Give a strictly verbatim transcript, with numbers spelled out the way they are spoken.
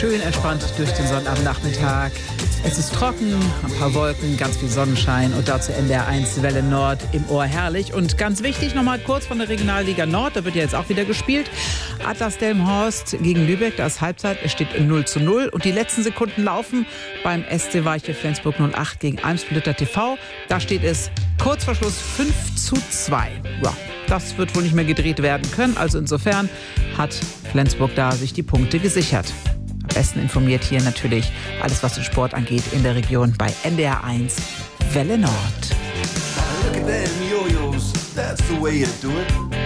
Schön entspannt durch den Sonnabendnachmittag. Es ist trocken, ein paar Wolken, ganz viel Sonnenschein und dazu N D R eins Welle Nord im Ohr herrlich. Und ganz wichtig, nochmal kurz von der Regionalliga Nord, da wird ja jetzt auch wieder gespielt. Atlas Delmenhorst gegen Lübeck, da ist Halbzeit, es steht null zu null. Und die letzten Sekunden laufen beim S C Weiche Flensburg null acht gegen Eimsbüttel T V. Da steht es kurz vor Schluss fünf zu zwei. Ja, das wird wohl nicht mehr gedreht werden können. Also insofern hat Flensburg da sich die Punkte gesichert. Am besten informiert hier natürlich alles, was den Sport angeht, in der Region bei N D R eins Welle Nord. Look at them yo-yos, that's the way you do it.